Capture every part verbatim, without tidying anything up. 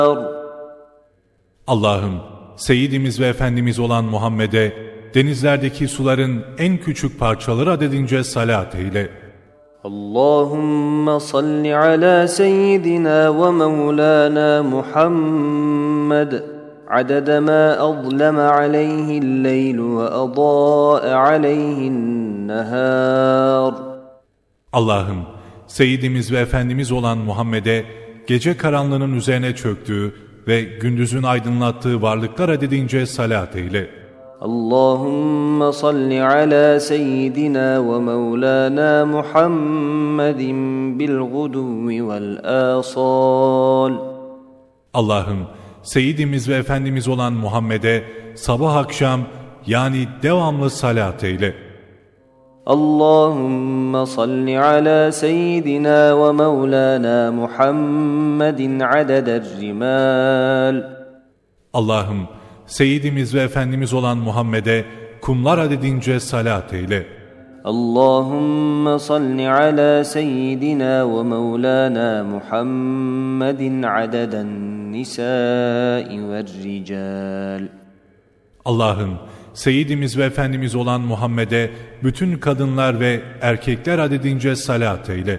Allah'ım, Seyyidimiz ve Efendimiz olan Muhammed'e denizlerdeki suların en küçük parçaları adedince salat eyle. Allahümme salli ala seyyidina ve mevlana Muhammed adede ma azleme aleyhi'l leylu ve adâe aleyhi'n nehâr. Allah'ım, Seyyidimiz ve Efendimiz olan Muhammed'e gece karanlığının üzerine çöktüğü ve gündüzün aydınlattığı varlıklar adedince salat eyle. Allahümme salli ala seyyidina ve mevlana Muhammedin bil guduvvi vel asal. Allah'ım, Seyyidimiz ve Efendimiz olan Muhammed'e sabah akşam yani devamlı salat eyle. Allahümme salli ala seyyidina ve mevlana Muhammedin adeder rimal. Allah'ım, Seyyidimiz ve Efendimiz olan Muhammed'e kumlar adedince salat eyle. Allahümme salli ala seyyidina ve mevlana Muhammedin adeden nisai ve rical. Allah'ım, Seyyidimiz ve Efendimiz olan Muhammed'e bütün kadınlar ve erkekler adedince salat eyle.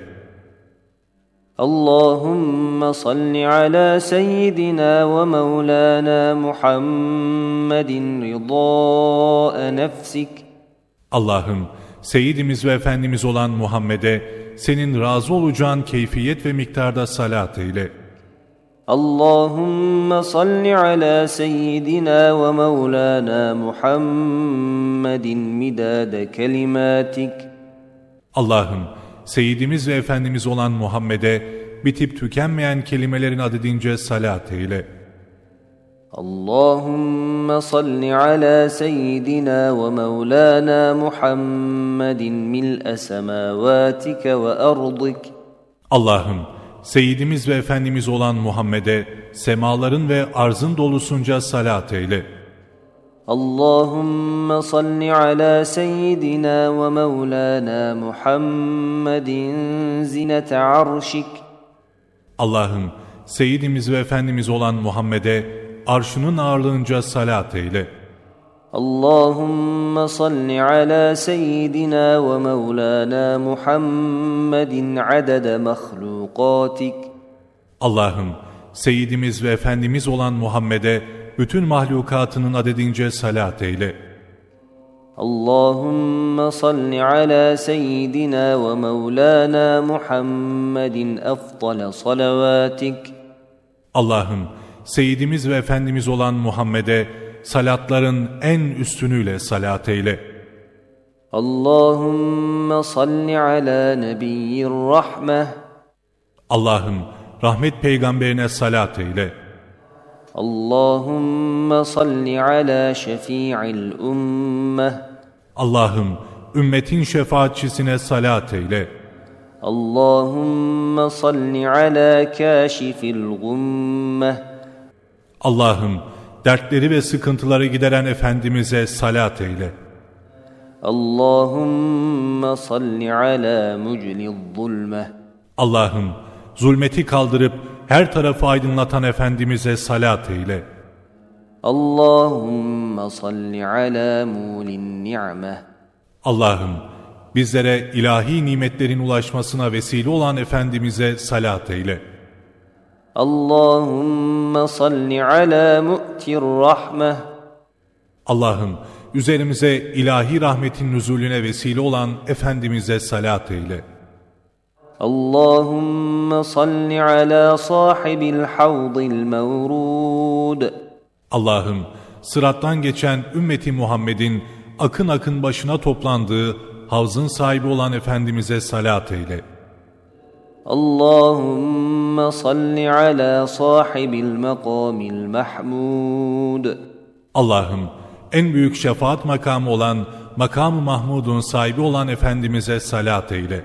Allahümme salli ala seyyidina ve mevlana Muhammedin rıdâe nefsik. Allah'ım, Seyyidimiz ve Efendimiz olan Muhammed'e senin razı olacağın keyfiyet ve miktarda salat eyle. Allahümme salli ala seyyidina ve mevlana Muhammedin midade kelimatik. Allah'ım, Seyyidimiz ve Efendimiz olan Muhammed'e bitip tükenmeyen kelimelerin adedince salat eyle. Allahümme salli ala seyyidina ve mevlana Muhammedin mil'e semâvâtike ve ardik. Allah'ım, Seyyidimiz ve Efendimiz olan Muhammed'e semaların ve arzın dolusunca salat eyle. Allahümme salli ala seyyidina ve mevlana Muhammedin zinete arşik. Allah'ım, Seyyidimiz ve Efendimiz olan Muhammed'e arşının ağırlığınca salat eyle. Allahümme salli ala seyyidina ve mevlana Muhammedin adede mahlukatik. Allah'ım, Seyyidimiz ve Efendimiz olan Muhammed'e bütün mahlukatının adedince salat eyle. Allahümme salli ala seyyidina ve mevlana Muhammedin efdale salavatik. Allah'ım, Seyyidimiz ve Efendimiz olan Muhammed'e salatların en üstünüyle salat eyle. Allahümme salli ala nebiyyir rahmeh. Allah'ım, rahmet peygamberine salat eyle. Allahümme salli ala şefi'il ümmeh. Allah'ım, ümmetin şefaatçisine salat eyle. Allahümme salli ala kâşifil gummeh. Allah'ım, dertleri ve sıkıntıları gideren Efendimiz'e salat eyle. Allahümme salli ala muclil zulmeh. Allah'ım, zulmeti kaldırıp her tarafı aydınlatan Efendimiz'e salat eyle. Allahümme salli ala mulin ni'meh. Allah'ım, bizlere ilahi nimetlerin ulaşmasına vesile olan Efendimiz'e salat eyle. Allahümme salli ala mu'tir rahmeh. Allah'ım, üzerimize ilahi rahmetin nüzulüne vesile olan Efendimiz'e salat eyle. Allahümme salli ala sahibil havdil mevrud. Allah'ım, sırattan geçen ümmeti Muhammed'in akın akın başına toplandığı havzın sahibi olan Efendimiz'e salat eyle. Allahümme salli ala sahibil mekamil mahmud. Allah'ım, en büyük şefaat makamı olan makam-ı Mahmud'un sahibi olan Efendimiz'e salat eyle.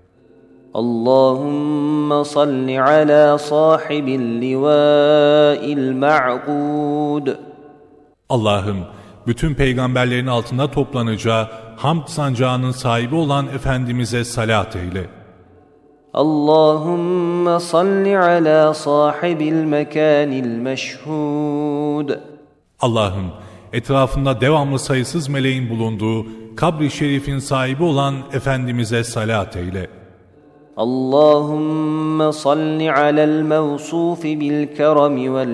Allahümme salli ala sahibil livâil ma'qud. Allah'ım, bütün peygamberlerin altında toplanacağı hamd sancağının sahibi olan Efendimiz'e salat eyle. اللهم صل على صاحب المكان المشهود. Allah'ım, etrafında devamlı sayısız meleğin bulunduğu kabri şerifin sahibi olan Efendimiz'e salat eyle. اللهم صل على الموصوف بالكرم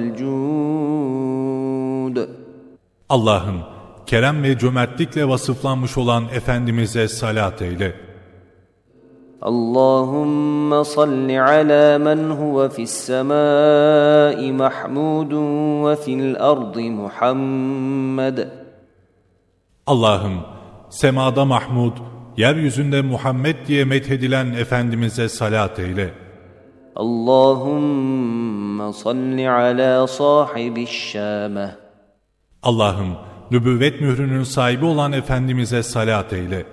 والجود. Allah'ım, kerem ve cömertlikle vasıflanmış olan Efendimiz'e salat eyle. اللهم صل على من هو في السماء محمود وفي الأرض محمد. Allah'ım, semada Mahmud, yeryüzünde Muhammed diye methedilen Efendimiz'e salat eyle. اللهم صل على صاحب الشامة. Allah'ım, nübüvvet mührünün sahibi olan Efendimiz'e salat eyle.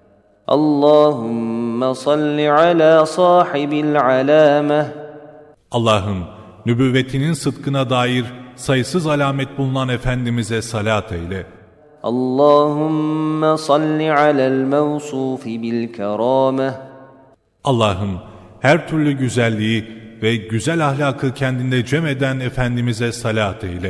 اللهم صل على صاحب العلامة. Allah'ım, nübüvvetinin sıdkına dair sayısız alamet bulunan Efendimiz'e salat eyle. اللهم صل على الموصوف بالكرامة. Allah'ım, her türlü güzelliği ve güzel ahlakı kendinde cem eden Efendimiz'e salat eyle.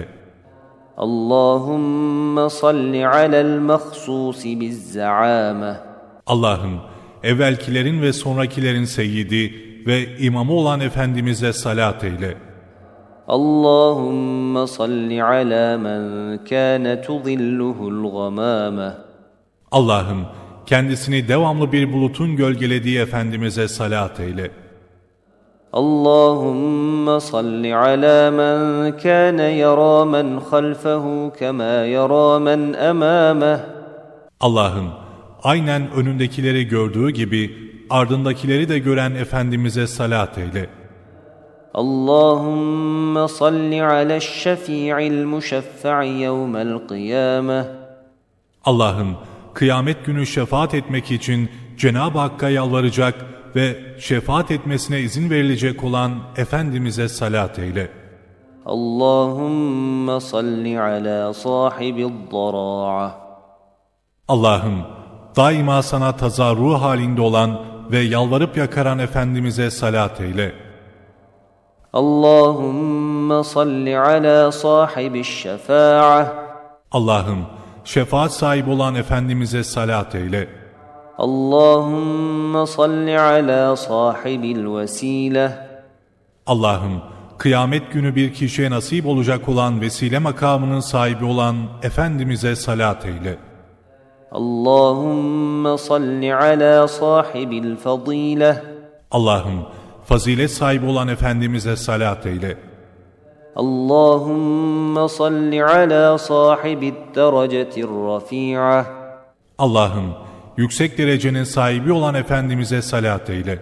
اللهم صل على المخصوص بالزعامة. Allah'ım, evvelkilerin ve sonrakilerin seyyidi ve imamı olan Efendimiz'e salat eyle. اللهم صل على من كان تظله الغمامة. Allah'ım, kendisini devamlı bir bulutun gölgelediği Efendimiz'e salat eyle. اللهم صل على من كان يرى من خلفه كما يرى من أمامه. Allah'ım, aynen önündekileri gördüğü gibi ardındakileri de gören Efendimiz'e salat eyle. اللهم صل على الشفيع المشفع يوم القيامة. Allah'ım, kıyamet günü şefaat etmek için Cenab-ı Hakk'a yalvaracak ve şefaat etmesine izin verilecek olan Efendimiz'e salat eyle. اللهم صل على صاحب الضراعة. Allah'ım, daima sana tazarru halinde olan ve yalvarıp yakaran Efendimiz'e salat eyle. اللهم صل على صاحب الشفاعة. Allah'ım, şefaat sahibi olan Efendimiz'e salat eyle. اللهم صل على صاحب الوسيلة. Allah'ım, kıyamet günü bir kişiye nasip olacak olan vesile makamının sahibi olan Efendimiz'e salat eyle. اللهم صل على صاحب الفضيلة. Allah'ım, fazilet sahibi olan Efendimiz'e salat eyle. اللهم صل على صاحب الدرجة الرفيعة. Allah'ım, yüksek derecenin sahibi olan Efendimiz'e salat eyle.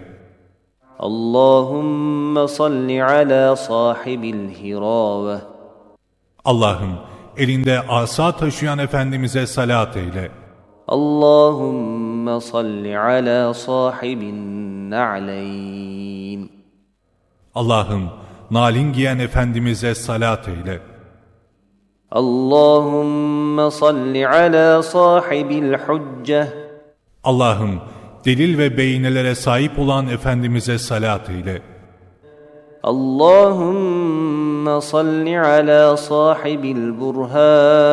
اللهم صل على صاحب الهراوة. Allah'ım, elinde asa taşıyan Efendimiz'e salat eyle. اللهم صل على صاحب النعلين. Allah'ım, nalin giyen Efendimiz'e salat eyle. اللهم صل على صاحب الحجة. Allah'ım, delil ve beyinelere sahip olan Efendimiz'e salat eyle. اللهم صل على صاحب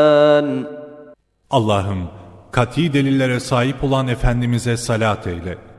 البرهان. Allah'ım, kat'i delillere sahip olan Efendimiz'e salat eyle.